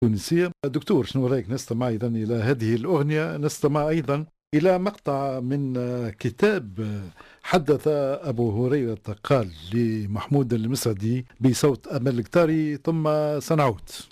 التونسية. دكتور، شنو رأيك نستمع أيضا إلى هذه الأغنية، نستمع أيضا إلى مقطع من كتاب حدث أبو هريرة قال لمحمود المسعدي بصوت أمل الكتاري، ثم سنعود.